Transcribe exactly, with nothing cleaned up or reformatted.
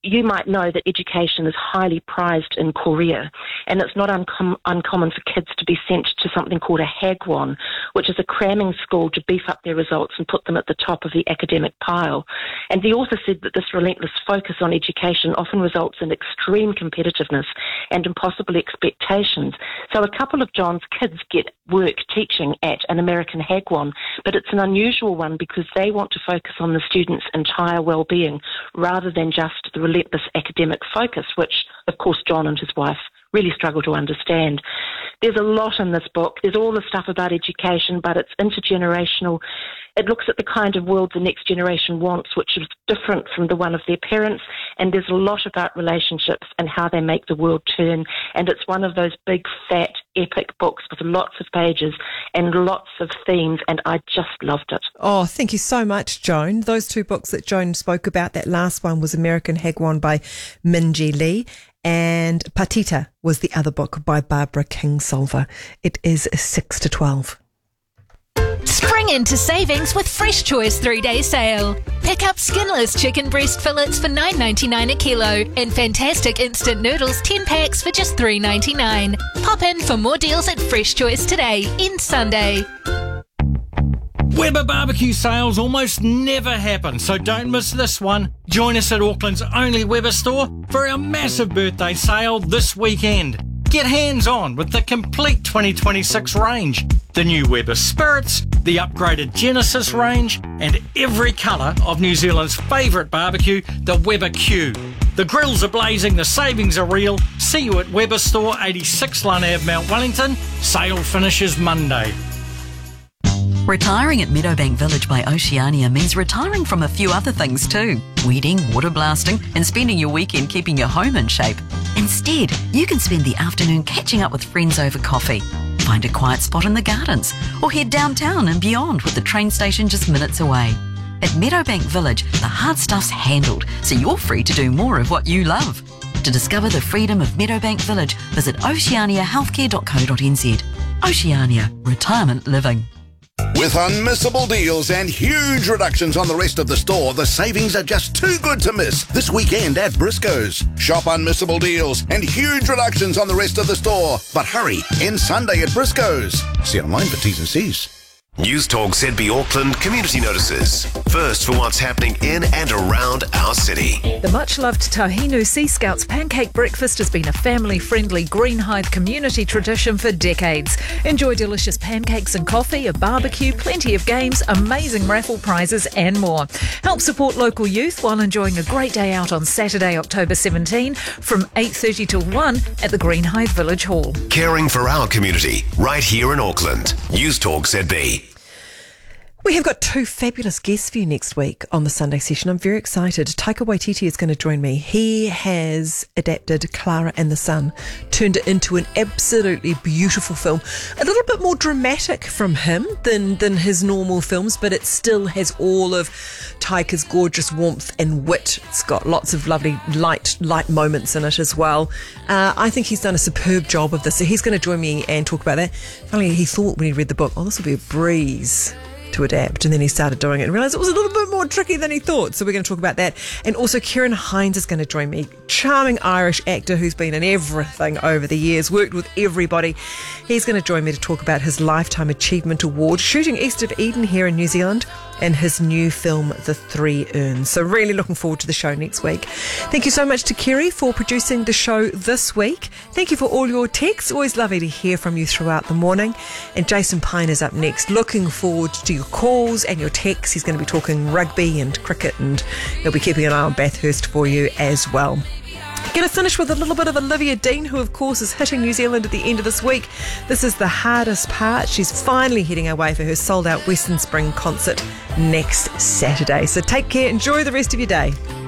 you might know that education is highly prized in Korea, and it's not uncom- uncommon for kids to be sent to something called a hagwon, which is a cramming school to beef up their results and put them at the top of the academic pile. And the author said that this relentless focus on education often results in extreme competitiveness and impossible expectations. So a couple of John's kids get work teaching at an American hagwon, but it's an unusual one because they want to focus on the students' entire well-being rather than just the relentless academic focus, which, of course, John and his wife really struggle to understand. There's a lot in this book. There's all the stuff about education, but it's intergenerational. It looks at the kind of world the next generation wants, which is different from the one of their parents, and there's a lot about relationships and how they make the world turn, and it's one of those big, fat, epic books with lots of pages and lots of themes, and I just loved it. Oh, thank you so much, Joan. Those two books that Joan spoke about, that last one was American Hagwon by Min-Ji Lee, and Patita was the other book by Barbara Kingsolver. It is six to twelve. Spring into savings with Fresh Choice three-day sale. Pick up skinless chicken breast fillets for nine ninety-nine a kilo and fantastic instant noodles ten packs for just three ninety-nine. Pop in for more deals at Fresh Choice today, in Sunday. Weber barbecue sales almost never happen, so don't miss this one. Join us at Auckland's only Weber store for our massive birthday sale this weekend. Get hands-on with the complete twenty twenty-six range. The new Weber Spirits, the upgraded Genesis range, and every colour of New Zealand's favourite barbecue, the Weber Q. The grills are blazing, the savings are real. See you at Weber Store, eighty-six Lunn Avenue, Mount Wellington. Sale finishes Monday. Retiring at Meadowbank Village by Oceania means retiring from a few other things too. Weeding, water blasting, and spending your weekend keeping your home in shape. Instead, you can spend the afternoon catching up with friends over coffee. Find a quiet spot in the gardens, or head downtown and beyond with the train station just minutes away. At Meadowbank Village, the hard stuff's handled, so you're free to do more of what you love. To discover the freedom of Meadowbank Village, visit oceania healthcare dot co dot n z. Oceania, retirement living. With unmissable deals and huge reductions on the rest of the store, the savings are just too good to miss this weekend at Briscoe's. Shop unmissable deals and huge reductions on the rest of the store. But hurry, end Sunday at Briscoe's. See online for T's and C's. News Talk Z B Auckland community notices. First for what's happening in and around our city. The much-loved Tahinu Sea Scouts pancake breakfast has been a family-friendly Greenhithe community tradition for decades. Enjoy delicious pancakes and coffee, a barbecue, plenty of games, amazing raffle prizes and more. Help support local youth while enjoying a great day out on Saturday, October seventeenth from eight thirty till one at the Greenhithe Village Hall. Caring for our community right here in Auckland. News Talk Z B. We have got two fabulous guests for you next week on the Sunday session. I'm very excited. Taika Waititi is going to join me. He has adapted Clara and the Sun, turned it into an absolutely beautiful film. A little bit more dramatic from him than, than his normal films, but it still has all of Taika's gorgeous warmth and wit. It's got lots of lovely light, light moments in it as well. Uh, I think he's done a superb job of this. So he's going to join me and talk about that. Finally, he thought when he read the book, oh, this will be a breeze to adapt, and then he started doing it and realised it was a little bit more tricky than he thought. So we're going to talk about that. And also Kieran Hines is going to join me, charming Irish actor who's been in everything over the years, worked with everybody. He's going to join me to talk about his Lifetime Achievement Award, shooting east of Eden here in New Zealand, and his new film The Three Urns. So really looking forward to the show next week. Thank you so much to Kerry for producing the show this week. Thank you for all your texts. Always lovely to hear from you throughout the morning. And Jason Pine is up next. Looking forward to your calls and your texts. He's going to be talking rugby and cricket, and he'll be keeping an eye on Bathurst for you as well. Going to finish with a little bit of Olivia Dean, who of course is hitting New Zealand at the end of this week. This is the hardest part. She's finally heading away for her sold out Western Spring concert next Saturday. So take care, enjoy the rest of your day.